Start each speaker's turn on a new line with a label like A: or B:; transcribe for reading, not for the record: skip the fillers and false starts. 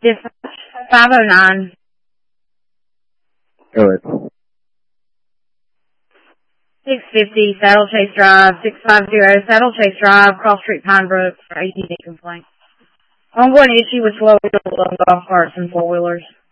A: Dispatch 509.
B: Go ahead.
A: 650 Saddle Chase Drive, 650 Saddle Chase Drive, Cross Street, Pine Brook, for ATV complaint. Ongoing issue with slow wheels on golf carts and four-wheelers.